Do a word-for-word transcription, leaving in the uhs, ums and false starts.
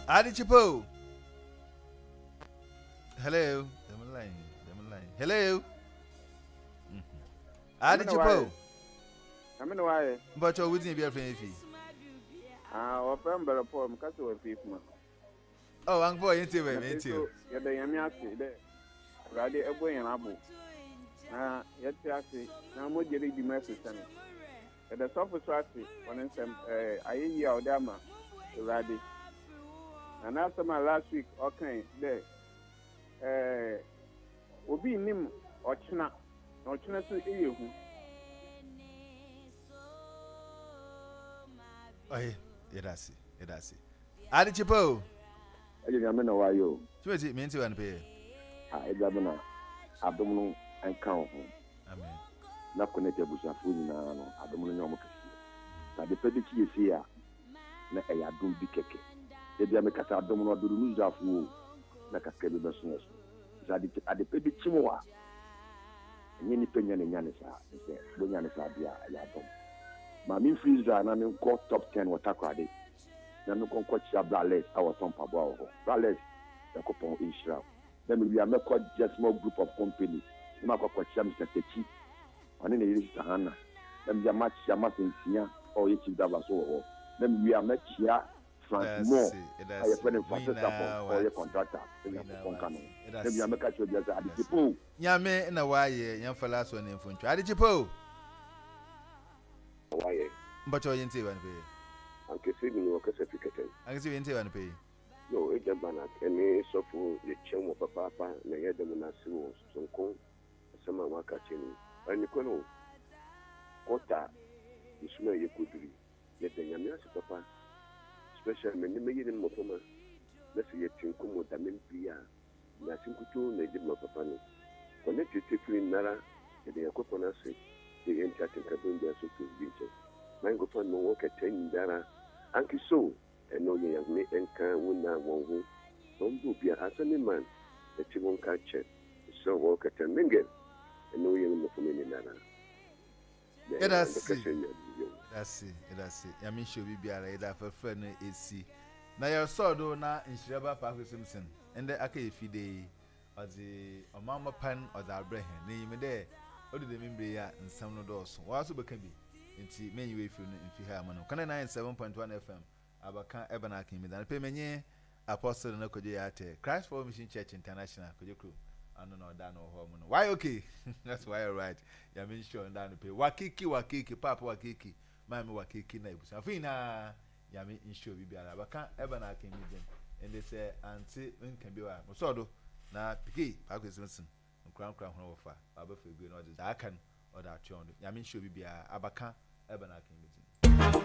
Adi Chipo. Hello. Them line. Them line. Hello. Adi Chipo. I mean why? But you're waiting to be a friend. Ah, or remember a poem, cut to a thief. Oh, I'm going into it. Into you. You're the Yamiasi there. Ready a boy and abu. Ah, yet Yassi, now more jelly the message. At the soft traffic, when in some I hear your dama, ready. And after my last week, okay, there. Eh, will be nim or china, or china to you. Oh, yeah, that's it. That's it. Adi Chipo. I didn't know why you. So it means you and pay. I don't abdominal and count. Amen. Not connected with your food in an abdominal. Now the pedicure is here. Na I do be keke. They make a abdominal do lose of wool. Like a cable business. At the pedicure. And any penny in Yanisa. Don't Yanisa be a yard. My main freezer and I'm in court top ten water credit. Then we can coach your braless, our son Pablo. Braless, the coupon in Shroud. Then we are not just small group of company. You might coach your Mister Techi. And then it is the Hannah. Then we are much Yamas in Sia or each of us all. Then we are much here, France more. I have been for support or your contractor. Then we are making sure that I did you. Yame in a way, young fellas on in front. Adi Chipo. Why? But you're in Tivan pay. I'm considering your certificate. I can see in Tivan pay. No, it's a banana. Any so for the chum of papa, and I had them in a sewer, some cold, some of my catching. And you can know, Kota, you smell your good dream. Yet the Yamias papa, special many million motoma. Let's see a chinkum with a min pia. Nasinkutu, native motopani. Connected to Nara, and the Akopana say. The entertain cabin there so to beaches. Mango fun no work at ten dara. Anki so, and no young me and can win that one who. Don't do be a handsome man that you won't catch it. So work at ten mingle, and no young for me in Nana. Yeah, that's it. That's it. That's it. I mean, she'll be a lady for friend A C. Now, your sword, now in Shreba Park with Simpson, and the Ake Fide or the Mama Pan or the Abraham. Name there. What did the member and some no doors? What also can be into many way from if you have money. Can I nine seven point one F M? Abaka Ebanaki, Midan Pemene, Apostle no Kodiate, Christ for Mission Church International, Kodioku. I don't know, Dan or Hormone. Why okay? That's why you're right. Yamin sure and down the pay. Wakiki, Wakiki, Papa Wakiki, Mammy Wakiki neighbors. Afina Yamin insure be Abaka Ebanaki, and they say, Auntie, when can be a Mosodo. Now, Piki, Paco Simpson. Crown crown over Baba for good orders. I can or that you I mean, should be a Abaka Ebanaki meeting.